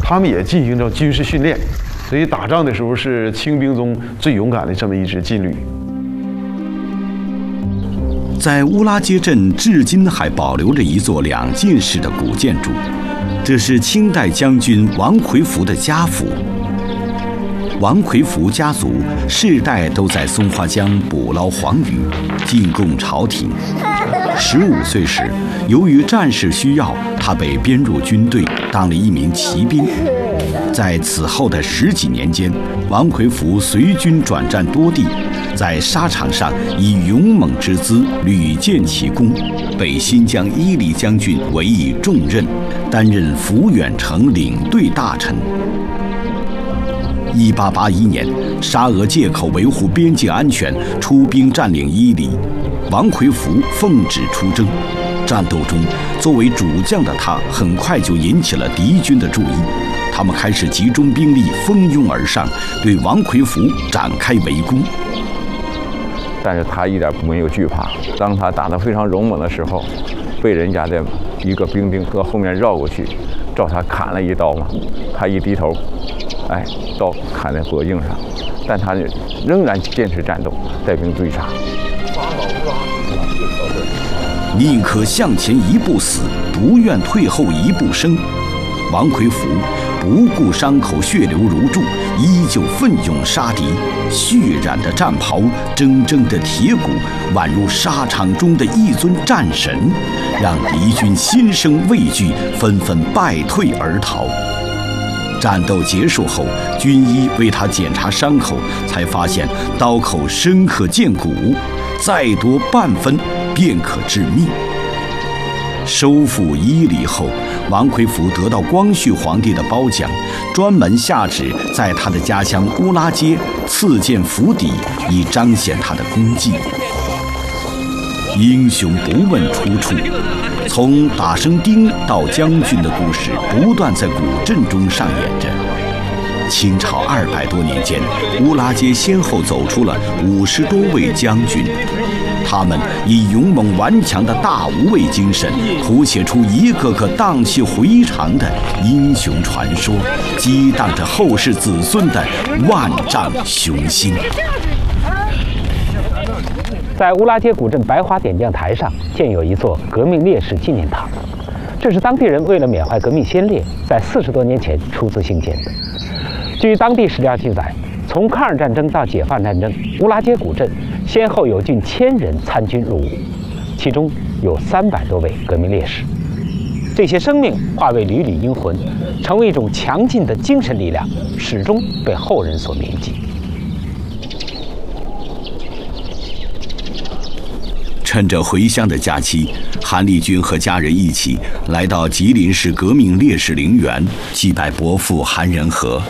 他们也进行着军事训练，所以打仗的时候是清兵中最勇敢的这么一支劲旅。 在乌拉街镇至今还保留着一座两进式的古建筑，这是清代将军王奎福的家府。王奎福家族世代都在松花江捕捞黄鱼，进贡朝廷。15岁时，由于战事需要，他被编入军队，当了一名骑兵。在此后的10几年间，王奎福随军转战多地，在沙场上以勇猛之姿屡建奇功，被新疆伊犁将军委以重任，担任抚远城领队大臣。1881年，沙俄借口维护边境安全，出兵占领伊犁，王奎福奉旨出征。战斗中，作为主将的他，很快就引起了敌军的注意。他们开始集中兵力，蜂拥而上，对王奎福展开围攻。 但是他一点没有惧怕。当他打得非常勇猛的时候，被人家的一个兵从后面绕过去，照他砍了一刀嘛。他一低头，刀砍在脖颈上，但他仍然坚持战斗，带兵追杀。 宁可向前一步死，不愿退后一步生。王奎福不顾伤口血流如注，依旧奋勇杀敌。血染的战袍，铮铮的铁骨，宛如沙场中的一尊战神，让敌军心生畏惧，纷纷败退而逃。战斗结束后，军医为他检查伤口，才发现刀口深可见骨，再多半分便可致命。收复伊犁后，王奎福得到光绪皇帝的褒奖，专门下旨在他的家乡乌拉街赐建府邸，以彰显他的功绩。英雄不问出处，从打生钉到将军的故事不断在古镇中上演着。清朝200多年间，乌拉街先后走出了50多位将军，他们以勇猛顽强的大无畏精神，谱写出一个个荡气回肠的英雄传说，激荡着后世子孙的万丈雄心。 在乌拉街古镇白花点将台上建有一座革命烈士纪念塔，这是当地人为了缅怀革命先烈，在40多年前出资兴建的。据当地史料记载，从抗日战争到解放战争，乌拉街古镇先后有近1000人参军入伍，其中有300多位革命烈士。这些生命化为缕缕英魂，成为一种强劲的精神力量，始终被后人所铭记。 趁着回乡的假期，韩立军和家人一起来到吉林市革命烈士陵园祭拜伯父韩仁和。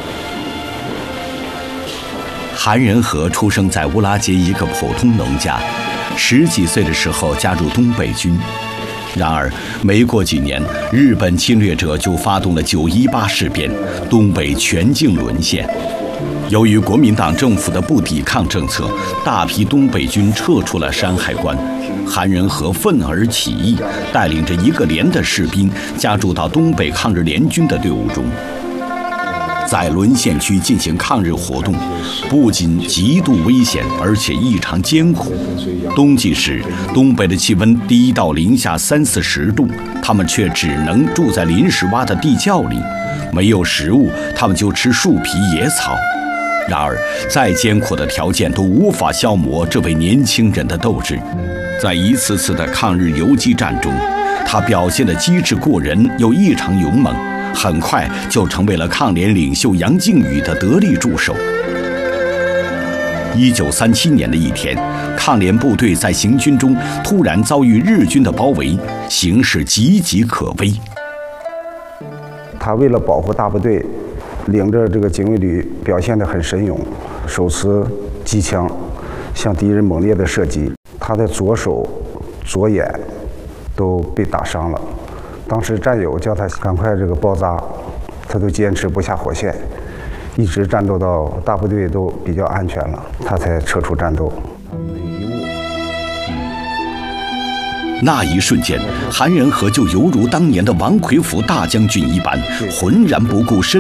韩仁和出生在乌拉街一个普通农家，10几岁的时候加入东北军。然而，没过几年，日本侵略者就发动了9·18事变，东北全境沦陷。由于国民党政府的不抵抗政策，大批东北军撤出了山海关。韩仁和愤而起义，带领着1个连的士兵加入到东北抗日联军的队伍中。在沦陷区进行抗日活动，不仅极度危险，而且异常艰苦。冬季时，东北的气温低到零下30-40度，他们却只能住在临时挖的地窖里，没有食物，他们就吃树皮野草。然而，再艰苦的条件都无法消磨这位年轻人的斗志。在一次次的抗日游击战中，他表现的机智过人，又异常勇猛，很快就成为了抗联领袖杨靖宇的得力助手。1937年的一天，抗联部队在行军中突然遭遇日军的包围，形势岌岌可危。 他为了保护大部队，领着这个警卫旅表现得很神勇，手持机枪向敌人猛烈的射击，他的左手、左眼都被打伤了。当时战友叫他赶快这个包扎，他都坚持不下火线，一直战斗到大部队都比较安全了，他才撤出战斗。 那一瞬间，韩仁和就犹如当年的王奎福大将军一般，浑然不顾身